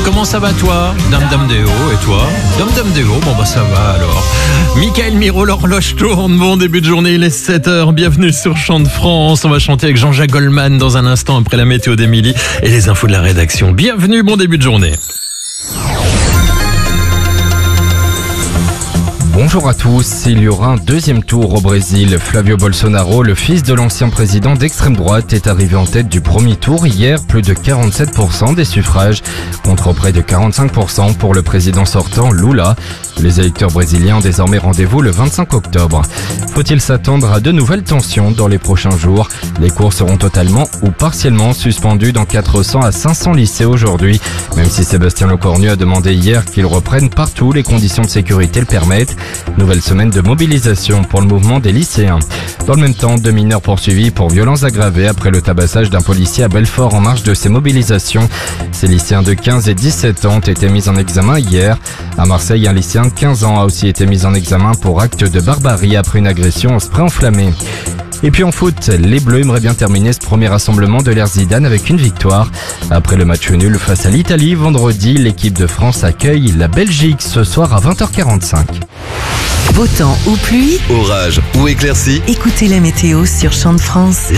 comment ça va toi? Dame Dame Déo, et toi? Dame Dame Déo, bon bah ça va alors. Michael Miro, l'horloge tourne, bon début de journée, il est 7h, bienvenue sur Chant de France. On va chanter avec Jean-Jacques Goldman dans un instant après la météo d'Émilie et les infos de la rédaction. Bienvenue, bon début de journée. Bonjour à tous, il y aura un deuxième tour au Brésil. Flavio Bolsonaro, le fils de l'ancien président d'extrême droite, est arrivé en tête du premier tour hier, plus de 47% des suffrages, contre près de 45% pour le président sortant Lula. Les électeurs brésiliens ont désormais rendez-vous le 25 octobre. Faut-il s'attendre à de nouvelles tensions dans les prochains jours? Les cours seront totalement ou partiellement suspendus dans 400 à 500 lycées aujourd'hui, même si Sébastien Lecornu a demandé hier qu'ils reprennent partout, les conditions de sécurité le permettent. Nouvelle semaine de mobilisation pour le mouvement des lycéens. Dans le même temps, 2 mineurs poursuivis pour violences aggravées après le tabassage d'un policier à Belfort en marge de ces mobilisations. Ces lycéens de 15 et 17 ans ont été mis en examen hier. À Marseille, un lycéen de 15 ans a aussi été mis en examen pour acte de barbarie après une agression au spray enflammé. Et puis en foot, les Bleus aimeraient bien terminer ce premier rassemblement de l'ère Zidane avec une victoire. Après le match nul face à l'Italie, vendredi, l'équipe de France accueille la Belgique ce soir à 20h45. Beau temps ou pluie, Orage ou éclaircie, écoutez la météo sur Chant de France.